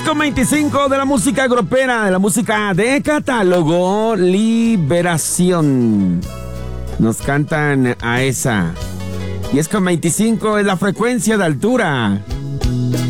10:25 de la música grupera, de la música de catálogo, Liberación. Nos cantan a esa. 10:25 es la frecuencia de altura.